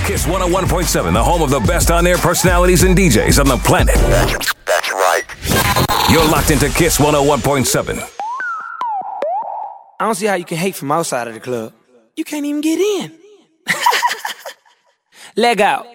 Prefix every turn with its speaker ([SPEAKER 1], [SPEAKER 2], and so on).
[SPEAKER 1] Kiss 101.7, the home of the best on-air personalities and DJs on the planet.
[SPEAKER 2] That's right.
[SPEAKER 1] You're locked into Kiss 101.7.
[SPEAKER 3] I don't see how you can hate from outside of the club. You can't even get in. Leg out.